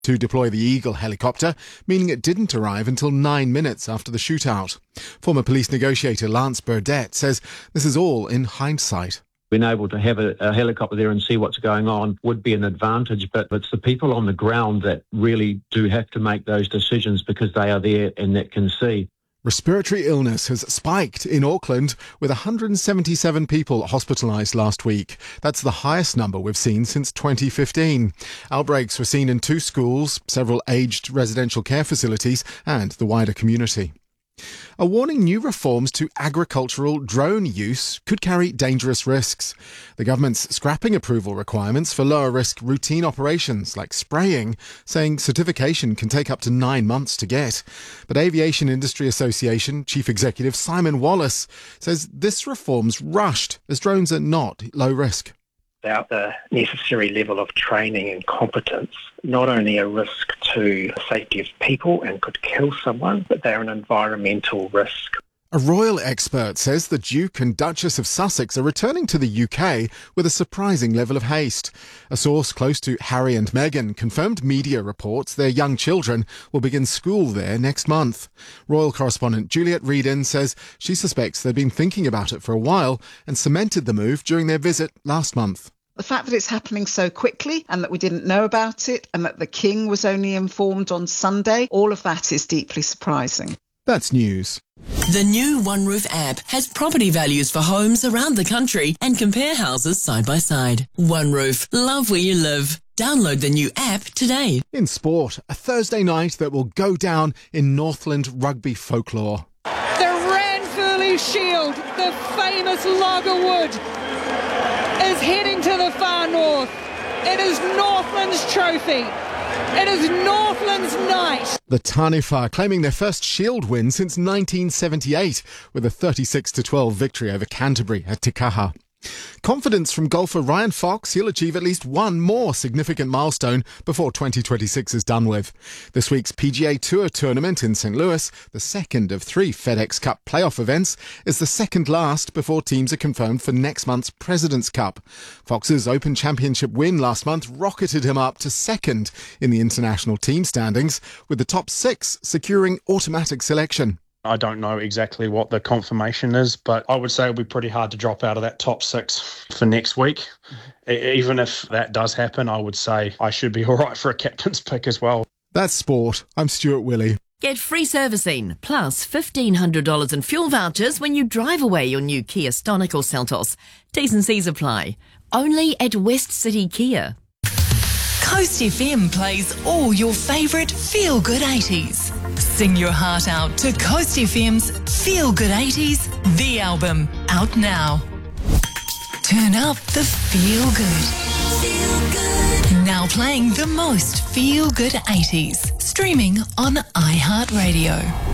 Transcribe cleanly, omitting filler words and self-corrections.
to deploy the Eagle helicopter, meaning it didn't arrive until 9 minutes after the shootout. Former police negotiator Lance Burdett says this is all in hindsight. Being able to have a helicopter there and see what's going on would be an advantage, but it's the people on the ground that really do have to make those decisions because they are there and that can see. Respiratory illness has spiked in Auckland, with 177 people hospitalised last week. That's the highest number we've seen since 2015. Outbreaks were seen in 2 schools, several aged residential care facilities and the wider community. A warning new reforms to agricultural drone use could carry dangerous risks. The government's scrapping approval requirements for lower risk routine operations like spraying, saying certification can take up to 9 months to get. But Aviation Industry Association Chief Executive Simon Wallace says this reform's rushed as drones are not low risk. Without the necessary level of training and competence, not only a risk to the safety of people and could kill someone, but they're an environmental risk. A royal expert says the Duke and Duchess of Sussex are returning to the UK with a surprising level of haste. A source close to Harry and Meghan confirmed media reports their young children will begin school there next month. Royal correspondent Juliet Reedon says she suspects they've been thinking about it for a while and cemented the move during their visit last month. The fact that it's happening so quickly and that we didn't know about it and that the King was only informed on Sunday, all of that is deeply surprising. That's news. The new OneRoof app has property values for homes around the country and compare houses side by side. OneRoof, love where you live. Download the new app today. In sport, a Thursday night that will go down in Northland rugby folklore. The Ranfurly Shield, the famous Lager Wood, is heading to the far north. It is Northland's trophy. It is Northland's night. The Taniwha claiming their first Shield win since 1978 with a 36-12 victory over Canterbury at Te Kaha. Confidence from golfer Ryan Fox he'll achieve at least one more significant milestone before 2026 is done with. This week's PGA Tour tournament in St. Louis, the second of 3 FedEx Cup playoff events, is the second last before teams are confirmed for next month's President's Cup. Fox's Open Championship win last month rocketed him up to second in the international team standings, with the top 6 securing automatic selection. I don't know exactly what the confirmation is, but I would say it'll be pretty hard to drop out of that top 6 for next week. Even if that does happen, I would say I should be all right for a captain's pick as well. That's sport. I'm Stuart Willey. Get free servicing plus $1,500 in fuel vouchers when you drive away your new Kia Stonic or Seltos. T's and C's apply. Only at West City Kia. Coast FM plays all your favourite feel-good 80s. Sing your heart out to Coast FM's Feel Good 80s, the album, out now. Turn up the feel good. Feel good. Now playing the most feel good 80s. Streaming on iHeartRadio.